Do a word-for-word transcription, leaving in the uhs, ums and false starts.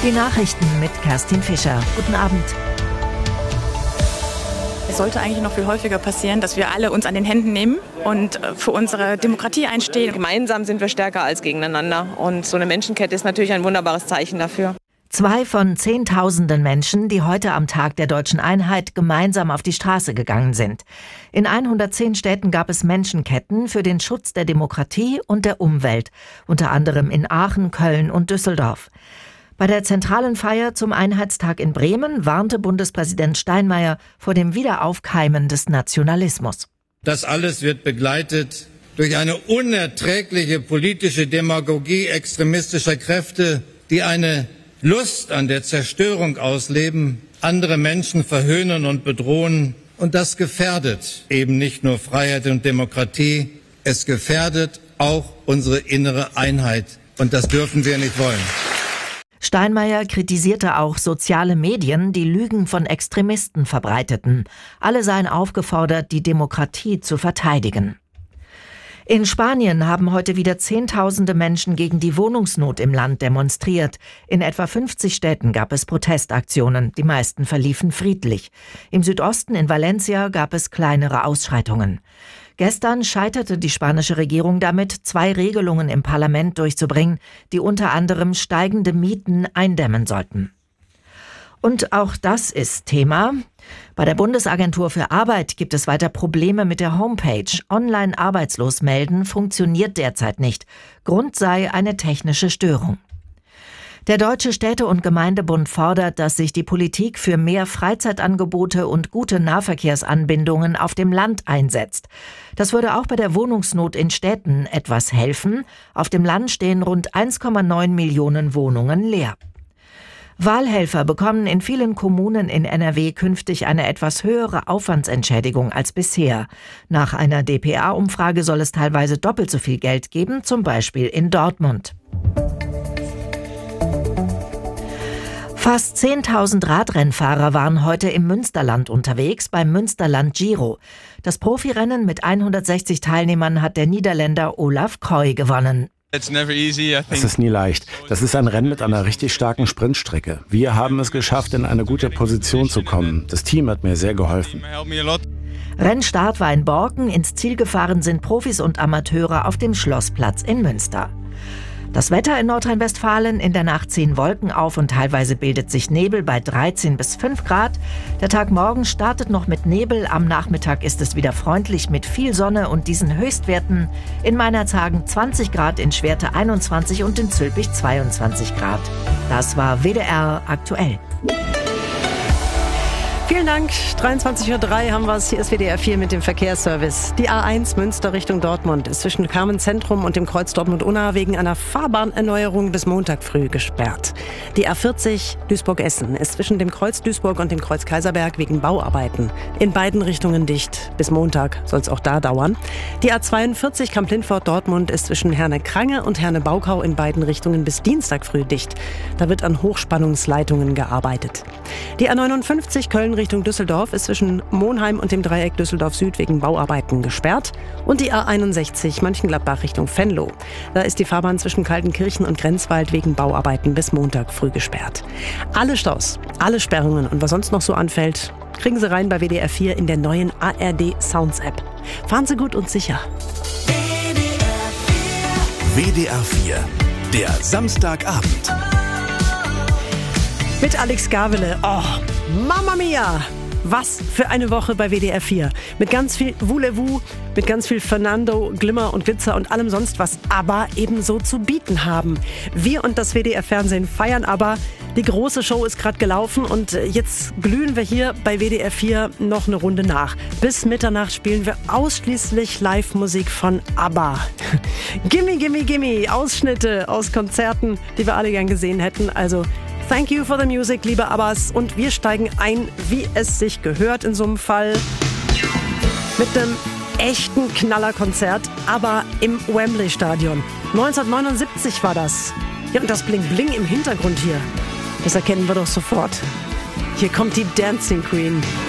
Die Nachrichten mit Kerstin Fischer. Guten Abend. Es sollte eigentlich noch viel häufiger passieren, dass wir alle uns an den Händen nehmen und für unsere Demokratie einstehen. Gemeinsam sind wir stärker als gegeneinander. Und so eine Menschenkette ist natürlich ein wunderbares Zeichen dafür. Zwei von Zehntausenden Menschen, die heute am Tag der Deutschen Einheit gemeinsam auf die Straße gegangen sind. In hundertzehn Städten gab es Menschenketten für den Schutz der Demokratie und der Umwelt, unter anderem in Aachen, Köln und Düsseldorf. Bei der zentralen Feier zum Einheitstag in Bremen warnte Bundespräsident Steinmeier vor dem Wiederaufkeimen des Nationalismus. Das alles wird begleitet durch eine unerträgliche politische Demagogie extremistischer Kräfte, die eine Lust an der Zerstörung ausleben, andere Menschen verhöhnen und bedrohen. Und das gefährdet eben nicht nur Freiheit und Demokratie, es gefährdet auch unsere innere Einheit. Und das dürfen wir nicht wollen. Steinmeier kritisierte auch soziale Medien, die Lügen von Extremisten verbreiteten. Alle seien aufgefordert, die Demokratie zu verteidigen. In Spanien haben heute wieder Zehntausende Menschen gegen die Wohnungsnot im Land demonstriert. In etwa fünfzig Städten gab es Protestaktionen. Die meisten verliefen friedlich. Im Südosten in Valencia gab es kleinere Ausschreitungen. Gestern scheiterte die spanische Regierung damit, zwei Regelungen im Parlament durchzubringen, die unter anderem steigende Mieten eindämmen sollten. Und auch das ist Thema. Bei der Bundesagentur für Arbeit gibt es weiter Probleme mit der Homepage. Online arbeitslos melden funktioniert derzeit nicht. Grund sei eine technische Störung. Der Deutsche Städte- und Gemeindebund fordert, dass sich die Politik für mehr Freizeitangebote und gute Nahverkehrsanbindungen auf dem Land einsetzt. Das würde auch bei der Wohnungsnot in Städten etwas helfen. Auf dem Land stehen rund eins Komma neun Millionen Wohnungen leer. Wahlhelfer bekommen in vielen Kommunen in N R W künftig eine etwas höhere Aufwandsentschädigung als bisher. Nach einer D P A-Umfrage soll es teilweise doppelt so viel Geld geben, zum Beispiel in Dortmund. Fast zehntausend Radrennfahrer waren heute im Münsterland unterwegs beim Münsterland Giro. Das Profirennen mit hundertsechzig Teilnehmern hat der Niederländer Olaf Koy gewonnen. Es ist nie leicht. Das ist ein Rennen mit einer richtig starken Sprintstrecke. Wir haben es geschafft, in eine gute Position zu kommen. Das Team hat mir sehr geholfen. Rennstart war in Borken. Ins Ziel gefahren sind Profis und Amateure auf dem Schlossplatz in Münster. Das Wetter in Nordrhein-Westfalen: in der Nacht ziehen Wolken auf und teilweise bildet sich Nebel bei dreizehn bis fünf Grad. Der Tag morgen startet noch mit Nebel. Am Nachmittag ist es wieder freundlich mit viel Sonne und diesen Höchstwerten. In Meinerzhagen zwanzig Grad, in Schwerte einundzwanzig und in Zülpich zweiundzwanzig Grad. Das war W D R aktuell. Vielen Dank. dreiundzwanzig Uhr drei haben wir es. Hier ist W D R vier mit dem Verkehrsservice. Die A eins Münster Richtung Dortmund ist zwischen Carmen Zentrum und dem Kreuz Dortmund-Unna wegen einer Fahrbahnerneuerung bis Montag früh gesperrt. Die A vierzig Duisburg-Essen ist zwischen dem Kreuz Duisburg und dem Kreuz Kaiserberg wegen Bauarbeiten in beiden Richtungen dicht. Bis Montag soll es auch da dauern. Die A zweiundvierzig Kamp-Lindfort-Dortmund ist zwischen Herne-Krange und Herne-Baukau in beiden Richtungen bis Dienstag früh dicht. Da wird an Hochspannungsleitungen gearbeitet. Die A neunundfünfzig Köln Richtung Düsseldorf ist zwischen Monheim und dem Dreieck Düsseldorf Süd wegen Bauarbeiten gesperrt. Und die A einundsechzig Mönchengladbach Richtung Venlo. Da ist die Fahrbahn zwischen Kaltenkirchen und Grenzwald wegen Bauarbeiten bis Montag früh gesperrt. Alle Staus, alle Sperrungen und was sonst noch so anfällt, kriegen Sie rein bei W D R vier in der neuen A R D Sounds App. Fahren Sie gut und sicher. W D R vier, der Samstagabend. Mit Alex Gavele. Oh, Mamma Mia! Was für eine Woche bei W D R vier. Mit ganz viel Voulez-vous, mit ganz viel Fernando, Glimmer und Glitzer und allem sonst, was ABBA ebenso zu bieten haben. Wir und das W D R-Fernsehen feiern ABBA. Die große Show ist gerade gelaufen und jetzt glühen wir hier bei W D R vier noch eine Runde nach. Bis Mitternacht spielen wir ausschließlich Live-Musik von ABBA. Gimme, gimme, gimme. Ausschnitte aus Konzerten, die wir alle gern gesehen hätten. Also thank you for the music, liebe Abbas. Und wir steigen ein, wie es sich gehört in so einem Fall. Mit einem echten Knallerkonzert, aber im Wembley-Stadion. neunzehnhundertneunundsiebzig war das. Ja, und das Bling-Bling im Hintergrund hier, das erkennen wir doch sofort. Hier kommt die Dancing Queen.